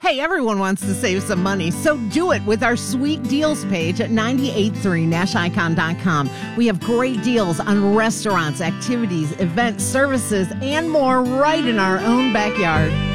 Hey, everyone wants to save some money, so do it with our sweet deals page at 983nashicon.com. We have great deals on restaurants, activities, events, services, and more right in our own backyard.